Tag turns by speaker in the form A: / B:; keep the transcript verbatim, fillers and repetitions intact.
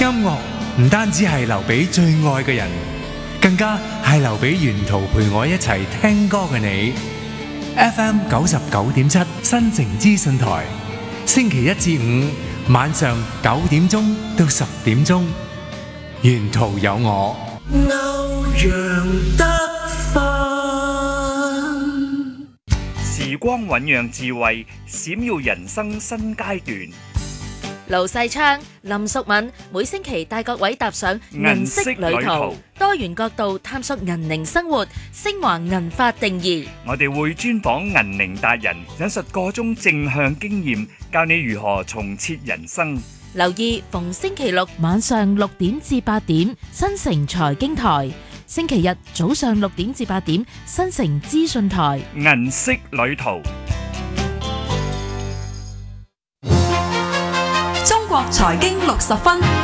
A: 音樂唔單止係留俾最愛嘅人，更加係留俾沿途陪我一齊聽歌嘅你。F M 九十九點七新城資訊台，星期一至五晚上九點鐘到十點鐘，沿途有我。
B: 歐陽德芬，
C: 時光醞釀智慧，閃耀人生新階段。
D: 盧世昌、林淑敏每星期帶各位踏上銀色旅途，多元角度探索銀齡生活，升華銀髮定義。
C: 我哋會專訪銀齡達人，引述個中正向經驗，教你如何重設人生。
D: 留意逢星期六晚上六點至八點，新城財經台；星期日早上六點至八點，新城資訊台。
C: 銀色旅途。
E: 中國財經六十分。